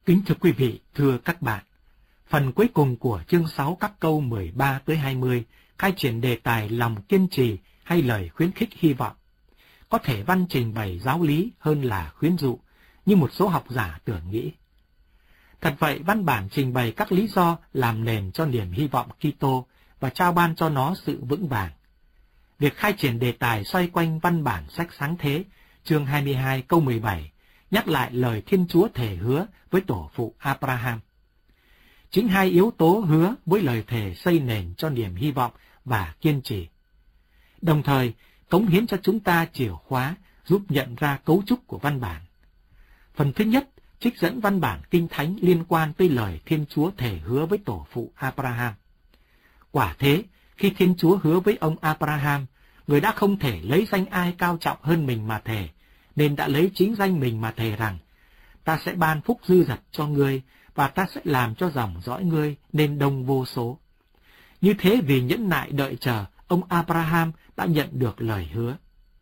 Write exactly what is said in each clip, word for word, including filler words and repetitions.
Kính thưa quý vị, thưa các bạn, phần cuối cùng của chương sáu các câu mười ba tới hai mươi khai triển đề tài lòng kiên trì hay lời khuyến khích hy vọng. Có thể văn trình bày giáo lý hơn là khuyến dụ, như một số học giả tưởng nghĩ. Thật vậy, văn bản trình bày các lý do làm nền cho niềm hy vọng Kitô và trao ban cho nó sự vững vàng. Việc khai triển đề tài xoay quanh văn bản sách Sáng Thế, chương hai mươi hai câu mười bảy, nhắc lại lời Thiên Chúa thề hứa với tổ phụ Abraham. Chính hai yếu tố hứa với lời thề xây nền cho niềm hy vọng và kiên trì. Đồng thời, cống hiến cho chúng ta chìa khóa giúp nhận ra cấu trúc của văn bản. Phần thứ nhất, trích dẫn văn bản Kinh Thánh liên quan tới lời Thiên Chúa thề hứa với tổ phụ Abraham. Quả thế, khi Thiên Chúa hứa với ông Abraham, người đã không thể lấy danh ai cao trọng hơn mình mà thề, nên đã lấy chính danh mình mà thề rằng, ta sẽ ban phúc dư dật cho ngươi, và ta sẽ làm cho dòng dõi ngươi nên đông vô số. Như thế vì nhẫn nại đợi chờ, ông Abraham đã nhận được lời hứa.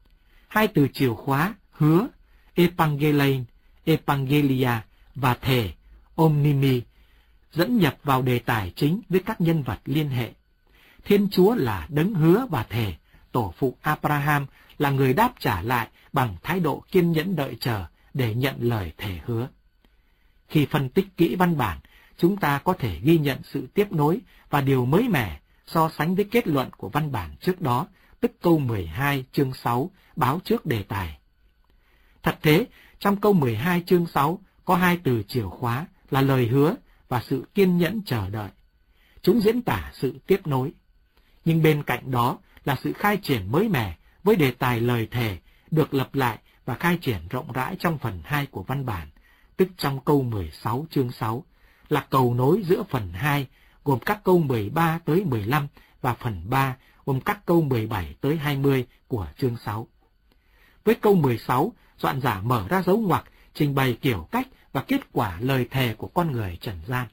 Hai từ chìa khóa, hứa, Evangelion, Evangelia và thề, Omnimi, dẫn nhập vào đề tài chính với các nhân vật liên hệ. Thiên Chúa là đấng hứa và thề, tổ phụ Abraham là người đáp trả lại bằng thái độ kiên nhẫn đợi chờ để nhận lời thề hứa. Khi phân tích kỹ văn bản, chúng ta có thể ghi nhận sự tiếp nối và điều mới mẻ so sánh với kết luận của văn bản trước đó, tức câu mười hai chương sáu báo trước đề tài. Thật thế, trong câu mười hai chương sáu có hai từ chìa khóa là lời hứa và sự kiên nhẫn chờ đợi. Chúng diễn tả sự tiếp nối. Nhưng bên cạnh đó là sự khai triển mới mẻ với đề tài lời thề được lặp lại và khai triển rộng rãi trong phần hai của văn bản, tức trong câu mười sáu chương sáu, là cầu nối giữa phần hai gồm các câu mười ba tới mười lăm và phần ba gồm các câu mười bảy tới hai mươi của chương sáu. Với câu mười sáu, soạn giả mở ra dấu ngoặc trình bày kiểu cách và kết quả lời thề của con người trần gian.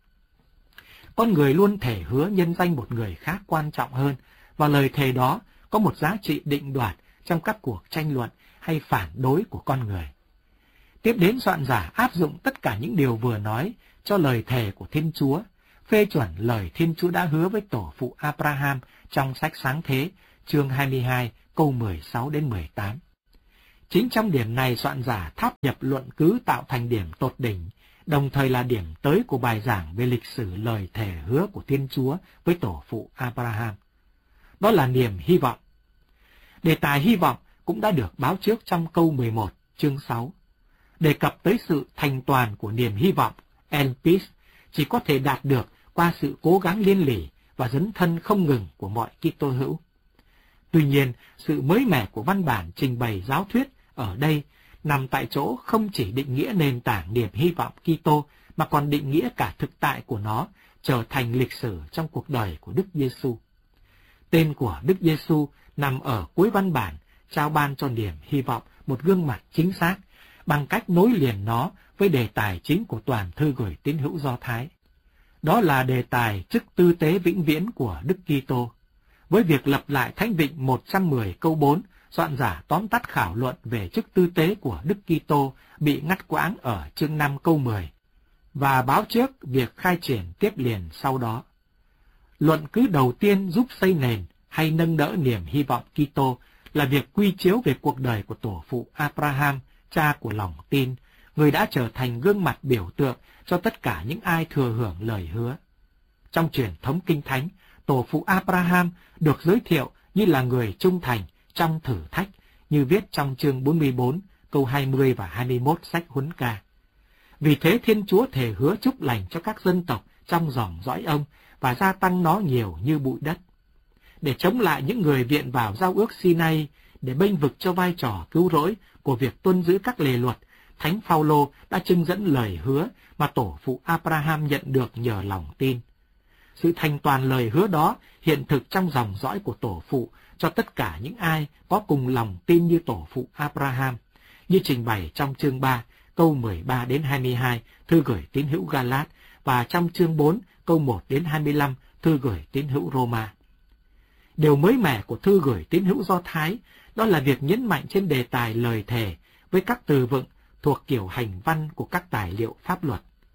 Con người luôn thể hứa nhân danh một người khác quan trọng hơn, và lời thề đó có một giá trị định đoạt trong các cuộc tranh luận hay phản đối của con người. Tiếp đến, soạn giả áp dụng tất cả những điều vừa nói cho lời thề của Thiên Chúa, phê chuẩn lời Thiên Chúa đã hứa với tổ phụ Abraham trong sách Sáng Thế, chương hai mươi hai, câu mười sáu đến mười tám. Chính trong điểm này, soạn giả tháp nhập luận cứ tạo thành điểm tột đỉnh, đồng thời là điểm tới của bài giảng về lịch sử lời thề hứa của Thiên Chúa với tổ phụ Abraham. Đó là niềm hy vọng. Đề tài hy vọng cũng đã được báo trước trong câu mười một, chương sáu. Đề cập tới sự thành toàn của niềm hy vọng, Elpis, chỉ có thể đạt được qua sự cố gắng liên lỉ và dấn thân không ngừng của mọi Kitô hữu. Tuy nhiên, sự mới mẻ của văn bản trình bày giáo thuyết ở đây nằm tại chỗ không chỉ định nghĩa nền tảng niềm hy vọng Kitô, mà còn định nghĩa cả thực tại của nó trở thành lịch sử trong cuộc đời của Đức Giêsu. Tên của Đức Giêsu nằm ở cuối văn bản, trao ban cho niềm hy vọng một gương mặt chính xác, bằng cách nối liền nó với đề tài chính của toàn thư gửi tín hữu Do Thái. Đó là đề tài chức tư tế vĩnh viễn của Đức Kitô. Với việc lặp lại Thánh Vịnh một trăm mười câu bốn, soạn giả tóm tắt khảo luận về chức tư tế của Đức Kitô bị ngắt quãng ở chương năm câu mười, và báo trước việc khai triển tiếp liền sau đó. Luận cứ đầu tiên giúp xây nền hay nâng đỡ niềm hy vọng Kitô là việc quy chiếu về cuộc đời của tổ phụ Abraham, cha của lòng tin, người đã trở thành gương mặt biểu tượng cho tất cả những ai thừa hưởng lời hứa. Trong truyền thống Kinh Thánh, tổ phụ Abraham được giới thiệu như là người trung thành trong thử thách, như viết trong chương bốn mươi bốn, câu hai mươi và hai mươi mốt sách Huấn Ca. Vì thế Thiên Chúa thề hứa chúc lành cho các dân tộc trong dòng dõi ông và gia tăng nó nhiều như bụi đất. Để chống lại những người viện vào giao ước Sinai, để bênh vực cho vai trò cứu rỗi của việc tuân giữ các lề luật, Thánh Phaolô đã trưng dẫn lời hứa mà tổ phụ Abraham nhận được nhờ lòng tin. Sự thành toàn lời hứa đó hiện thực trong dòng dõi của tổ phụ cho tất cả những ai có cùng lòng tin như tổ phụ Abraham, như trình bày trong chương ba, câu mười ba đến hai mươi hai, thư gửi tín hữu Galat, và trong chương bốn, câu một đến hai mươi lăm, thư gửi tín hữu Roma. Điều mới mẻ của thư gửi tín hữu Do Thái đó là việc nhấn mạnh trên đề tài lời thề với các từ vựng thuộc kiểu hành văn của các tài liệu pháp luật.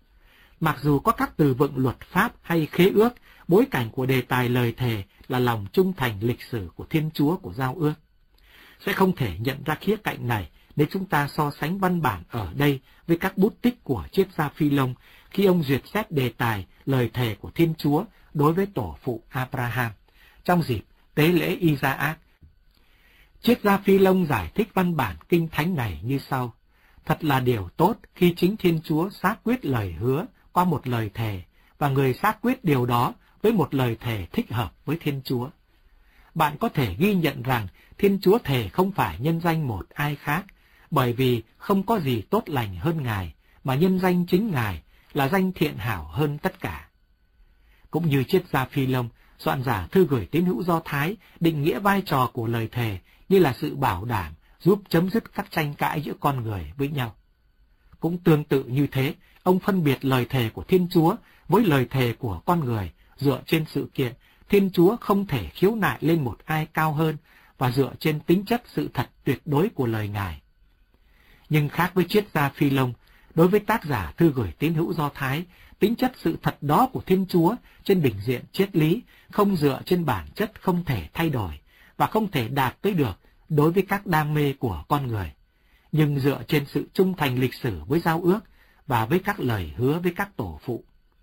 Mặc dù có các từ vựng luật pháp hay khế ước, bối cảnh của đề tài lời thề là lòng trung thành lịch sử của Thiên Chúa của giao ước. Sẽ không thể nhận ra khía cạnh này nếu chúng ta so sánh văn bản ở đây với các bút tích của triết gia Phi-lông khi ông duyệt xét đề tài lời thề của Thiên Chúa đối với tổ phụ Abraham trong dịp tế lễ Isaac. Triết gia Phi-lông giải thích văn bản kinh thánh này như sau: thật là điều tốt khi chính Thiên Chúa xác quyết lời hứa qua một lời thề, và người xác quyết điều đó với một lời thề thích hợp với Thiên Chúa. Bạn có thể ghi nhận rằng Thiên Chúa thề không phải nhân danh một ai khác, bởi vì không có gì tốt lành hơn Ngài, mà nhân danh chính Ngài là danh thiện hảo hơn tất cả. Cũng như triết gia Phi-lông, soạn giả thư gửi tín hữu Do Thái định nghĩa vai trò của lời thề như là sự bảo đảm giúp chấm dứt các tranh cãi giữa con người với nhau. Cũng tương tự như thế, ông phân biệt lời thề của Thiên Chúa với lời thề của con người dựa trên sự kiện Thiên Chúa không thể khiếu nại lên một ai cao hơn và dựa trên tính chất sự thật tuyệt đối của lời Ngài. Nhưng khác với triết gia Phi-lông, đối với tác giả thư gửi tín hữu Do Thái, tính chất sự thật đó của Thiên Chúa trên bình diện triết lý không dựa trên bản chất không thể thay đổi và không thể đạt tới được đối với các đam mê của con người, nhưng dựa trên sự trung thành lịch sử với giao ước và với các lời hứa với các tổ phụ.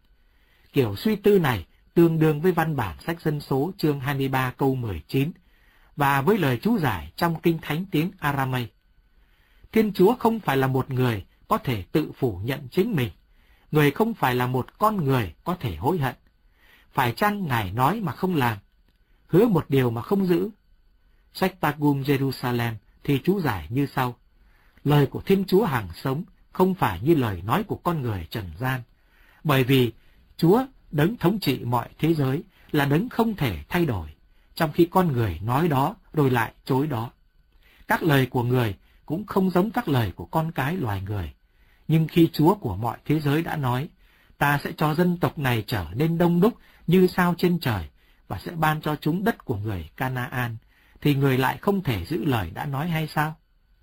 Kiểu suy tư này tương đương với văn bản sách Dân số chương hai mươi ba câu mười chín và với lời chú giải trong Kinh Thánh tiếng Aramay. Thiên Chúa không phải là một người có thể tự phủ nhận chính mình. Người không phải là một con người có thể hối hận. Phải chăng Ngài nói mà không làm, hứa một điều mà không giữ? Sách Targum Jerusalem thì chú giải như sau: lời của Thiên Chúa hằng sống không phải như lời nói của con người trần gian, bởi vì Chúa đấng thống trị mọi thế giới là đấng không thể thay đổi, trong khi con người nói đó rồi lại chối đó. Các lời của người cũng không giống các lời của con cái loài người. Nhưng khi Chúa của mọi thế giới đã nói, ta sẽ cho dân tộc này trở nên đông đúc như sao trên trời, và sẽ ban cho chúng đất của người Canaan, thì người lại không thể giữ lời đã nói hay sao?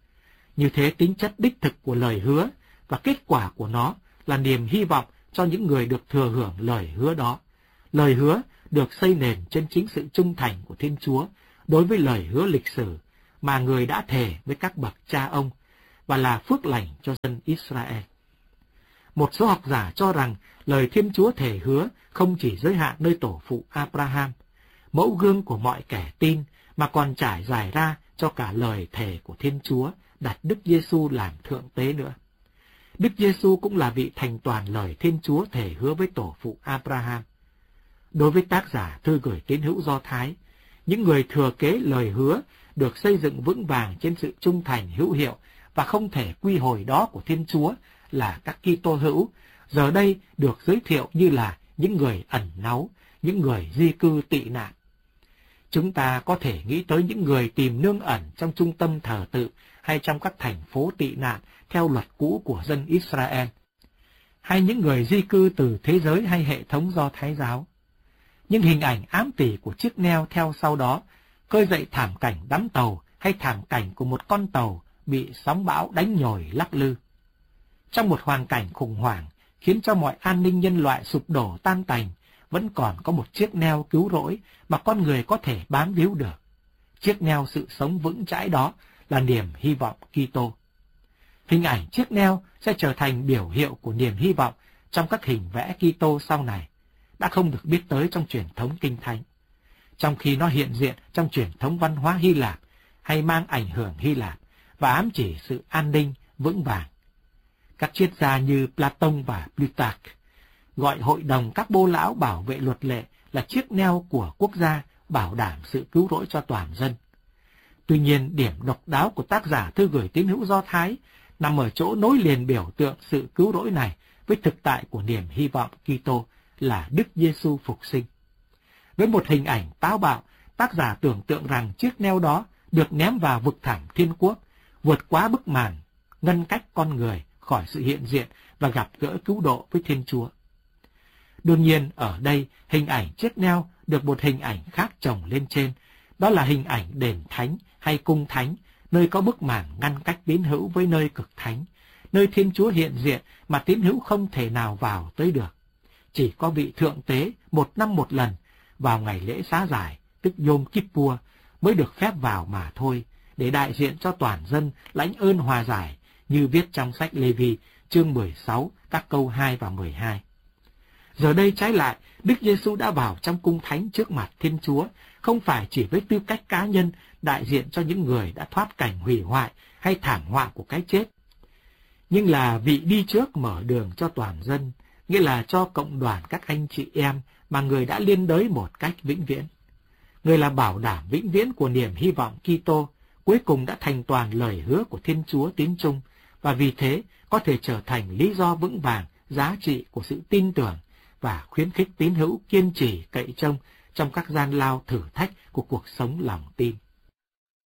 Như thế tính chất đích thực của lời hứa và kết quả của nó là niềm hy vọng cho những người được thừa hưởng lời hứa đó. Lời hứa được xây nền trên chính sự trung thành của Thiên Chúa đối với lời hứa lịch sử mà người đã thề với các bậc cha ông, và là phước lành cho dân Israel. Một số học giả cho rằng lời Thiên Chúa thề hứa không chỉ giới hạn nơi tổ phụ Abraham, mẫu gương của mọi kẻ tin, mà còn trải dài ra cho cả lời thề của Thiên Chúa đặt Đức Giêsu làm thượng tế nữa. Đức Giêsu cũng là vị thành toàn lời Thiên Chúa thề hứa với tổ phụ Abraham. Đối với tác giả thư gửi tín hữu Do Thái, những người thừa kế lời hứa được xây dựng vững vàng trên sự trung thành hữu hiệu và không thể quy hồi đó của Thiên Chúa là các Kitô hữu, giờ đây được giới thiệu như là những người ẩn náu, những người di cư tị nạn. Chúng ta có thể nghĩ tới những người tìm nương ẩn trong trung tâm thờ tự hay trong các thành phố tị nạn theo luật cũ của dân Israel, hay những người di cư từ thế giới hay hệ thống Do Thái giáo. Nhưng hình ảnh ám tỉ của chiếc neo theo sau đó khơi dậy thảm cảnh đắm tàu hay thảm cảnh của một con tàu bị sóng bão đánh nhồi lắc lư. Trong một hoàn cảnh khủng hoảng khiến cho mọi an ninh nhân loại sụp đổ tan tành, vẫn còn có một chiếc neo cứu rỗi mà con người có thể bám víu được. Chiếc neo sự sống vững chãi đó là niềm hy vọng Kitô. Hình ảnh chiếc neo sẽ trở thành biểu hiệu của niềm hy vọng trong các hình vẽ Kitô sau này, đã không được biết tới trong truyền thống Kinh Thánh, trong khi nó hiện diện trong truyền thống văn hóa Hy Lạp hay mang ảnh hưởng Hy Lạp và ám chỉ sự an ninh vững vàng. Các triết gia như Platon và Plutarch gọi hội đồng các bô lão bảo vệ luật lệ là chiếc neo của quốc gia bảo đảm sự cứu rỗi cho toàn dân. Tuy nhiên, điểm độc đáo của tác giả thư gửi tín hữu Do Thái nằm ở chỗ nối liền biểu tượng sự cứu rỗi này với thực tại của niềm hy vọng Kitô là Đức Giêsu phục sinh. Với một hình ảnh táo bạo, tác giả tưởng tượng rằng chiếc neo đó được ném vào vực thẳm thiên quốc, vượt quá bức màn, ngăn cách con người khỏi sự hiện diện và gặp gỡ cứu độ với Thiên Chúa. Đương nhiên, ở đây, hình ảnh chiếc neo được một hình ảnh khác chồng lên trên, đó là hình ảnh đền thánh hay cung thánh, nơi có bức màn ngăn cách tín hữu với nơi cực thánh, nơi Thiên Chúa hiện diện mà tín hữu không thể nào vào tới được. Chỉ có vị thượng tế một năm một lần, vào ngày lễ xá giải, tức Yom Kippur, mới được phép vào mà thôi, để đại diện cho toàn dân lãnh ơn hòa giải, như viết trong sách Lê-vi, chương mười sáu, các câu hai và mười hai. Giờ đây trái lại, Đức Giêsu đã vào trong cung thánh trước mặt Thiên Chúa, không phải chỉ với tư cách cá nhân đại diện cho những người đã thoát cảnh hủy hoại hay thảm họa của cái chết, nhưng là vị đi trước mở đường cho toàn dân, nghĩa là cho cộng đoàn các anh chị em mà người đã liên đới một cách vĩnh viễn. Người là bảo đảm vĩnh viễn của niềm hy vọng Kitô, cuối cùng đã thành toàn lời hứa của Thiên Chúa tín trung, và vì thế có thể trở thành lý do vững vàng, giá trị của sự tin tưởng và khuyến khích tín hữu kiên trì cậy trông trong các gian lao thử thách của cuộc sống lòng tin.